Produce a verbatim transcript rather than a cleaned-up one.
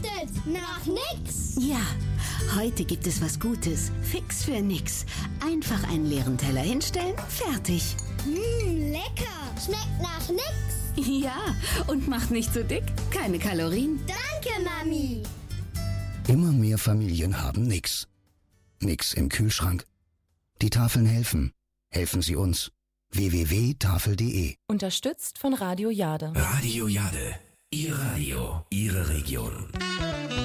duftet nach nix. Ja, heute gibt es was Gutes. Fix für nix. Einfach einen leeren Teller hinstellen, fertig. Mmm, lecker. Schmeckt nach nix. Ja, und macht nicht so dick. Keine Kalorien. Danke, Mami. Immer mehr Familien haben nix. Nix im Kühlschrank? Die Tafeln helfen. Helfen Sie uns. w w w punkt tafel punkt de Unterstützt von Radio Jade. Radio Jade. Ihr Radio, Ihre Region.